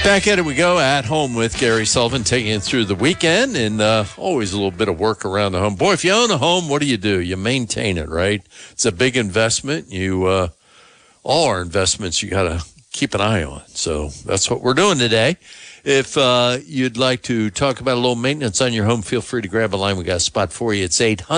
Back at it we go, at home with Gary Sullivan, taking it through the weekend, and always a little bit of work around the home. Boy, if you own a home, what do? You maintain it, right? It's a big investment. All our investments, you got to keep an eye on. So that's what we're doing today. If you'd like to talk about a little maintenance on your home, feel free to grab a line. We got a spot for you. It's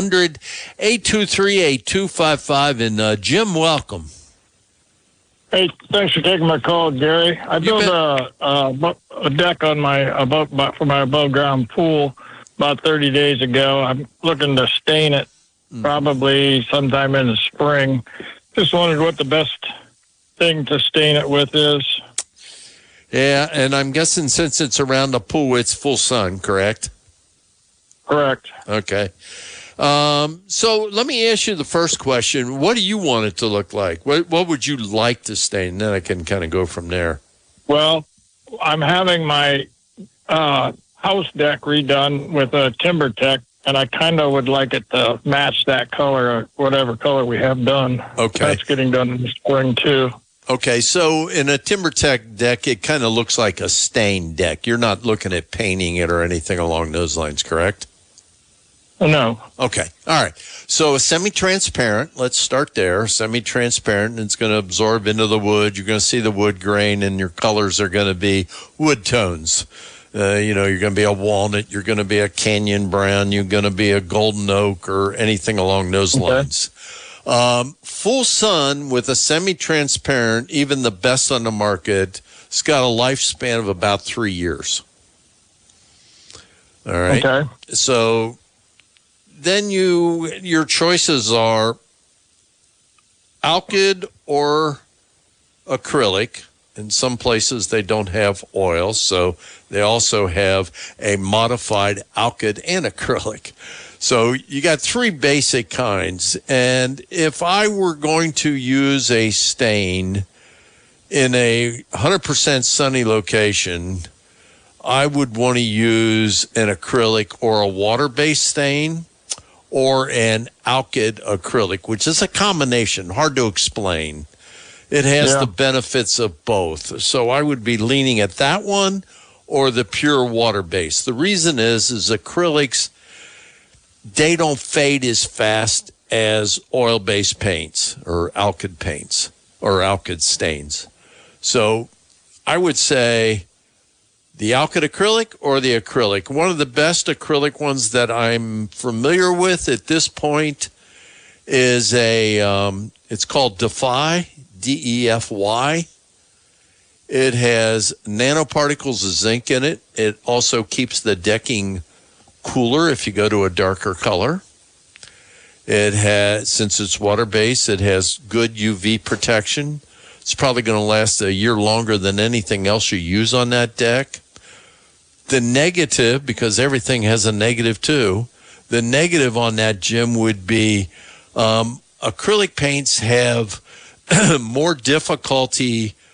800-823-8255. And Jim, welcome. Hey, thanks for taking my call, Gary. I built a deck on for my above ground pool about 30 days ago. I'm looking to stain it probably sometime in the spring. Just wondered what the best thing to stain it with is. Yeah, and I'm guessing since it's around the pool, it's full sun, correct? Correct. Okay. So let me ask you the first question. What do you want it to look like? What would you like to stain? Then I can kind of go from there. Well, I'm having my house deck redone with a TimberTech, and I kind of would like it to match that color, or whatever color we have done. Okay. That's getting done in the spring, too. Okay, so in a TimberTech deck, it kind of looks like a stained deck. You're not looking at painting it or anything along those lines, correct? No. Okay. All right. So a semi-transparent, let's start there. Semi-transparent, it's going to absorb into the wood. You're going to see the wood grain, and your colors are going to be wood tones. You're going to be a walnut. You're going to be a canyon brown. You're going to be a golden oak or anything along those lines. Full sun with a semi-transparent, even the best on the market, it's got a lifespan of about 3 years. All right. Okay. So then your choices are alkyd or acrylic. In some places they don't have oil, so they also have a modified alkyd and acrylic. So you got three basic kinds. And if I were going to use a stain in a 100% sunny location, I would want to use an acrylic or a water-based stain, or an alkyd acrylic, which is a combination, hard to explain. It has the benefits of both. So I would be leaning at that one or the pure water-based. The reason is acrylics, they don't fade as fast as oil-based paints or alkyd paints or alkyd stains. So I would say the alkyd acrylic or the acrylic. One of the best acrylic ones that I'm familiar with at this point is it's called Defy, DEFY. It has nanoparticles of zinc in it. It also keeps the decking cooler if you go to a darker color. It has, since it's water-based, it has good UV protection. It's probably going to last a year longer than anything else you use on that deck. The negative, because everything has a negative too, the negative on that, Jim, would be acrylic paints have more difficulty